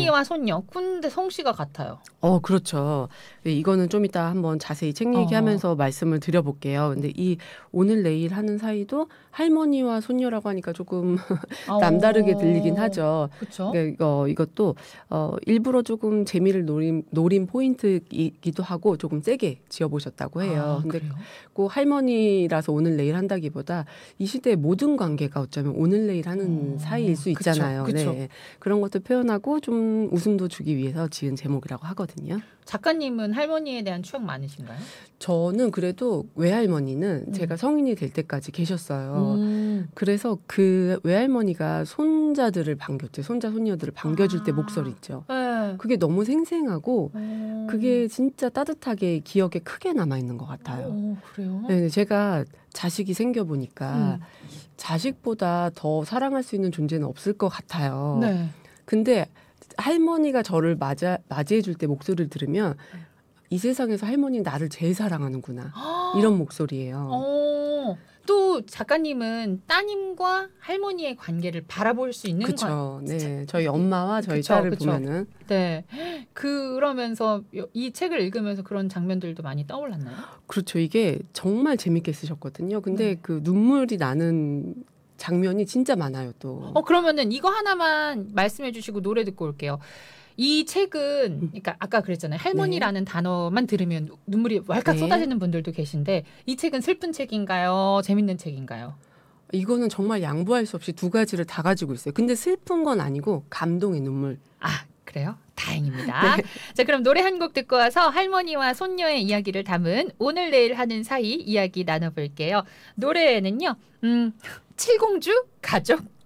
할머니와 손녀. 근데 성씨가 같아요. 그렇죠. 네, 이거는 좀 이따 한번 자세히 책 얘기하면서 말씀을 드려볼게요. 근데 이 오늘 내일 하는 사이도 할머니와 손녀라고 하니까 조금 남다르게 들리긴 하죠. 그렇죠. 그러니까 이것도 일부러 조금 재미를 노린 포인트이기도 하고 조금 세게 지어보셨다고 해요. 근데 꼭 할머니라서 오늘 내일 한다기보다 이 시대의 모든 관계가 어쩌면 오늘 내일 하는 사이일 수 있잖아요. 그쵸. 네. 그런 것도 표현하고 좀 웃음도 주기 위해서 지은 제목이라고 하거든요. 작가님은 할머니에 대한 추억 많으신가요? 저는 그래도 외할머니는 제가 성인이 될 때까지 계셨어요. 그래서 그 외할머니가 손자들을 반겼죠. 손자 손녀들을 반겨줄 때 목소리 있죠. 네. 그게 너무 생생하고 그게 진짜 따뜻하게 기억에 크게 남아있는 것 같아요. 그래요? 네, 제가 자식이 생겨보니까 자식보다 더 사랑할 수 있는 존재는 없을 것 같아요. 네. 근데 할머니가 저를 맞이해줄 때 목소리를 들으면 이 세상에서 할머니는 나를 제일 사랑하는구나. 이런 목소리예요. 또 작가님은 따님과 할머니의 관계를 바라볼 수 있는 그렇죠. 네, 저희 엄마와 저희 딸을 보면은 네. 그러면서 이 책을 읽으면서 그런 장면들도 많이 떠올랐나요? 그렇죠. 이게 정말 재밌게 쓰셨거든요. 근데 그 눈물이 나는 장면이 진짜 많아요. 또. 그러면은 이거 하나만 말씀해 주시고 노래 듣고 올게요. 이 책은 그러니까 아까 그랬잖아요. 할머니라는 단어만 들으면 눈물이 왈칵 쏟아지는 분들도 계신데 이 책은 슬픈 책인가요? 재밌는 책인가요? 이거는 정말 양보할 수 없이 두 가지를 다 가지고 있어요. 근데 슬픈 건 아니고 감동의 눈물. 그래요? 다행입니다. 자, 그럼 노래 한 곡 듣고 와서 할머니와 손녀의 이야기를 담은 오늘 내일 하는 사이 이야기 나눠볼게요. 노래는요. 칠공주 가족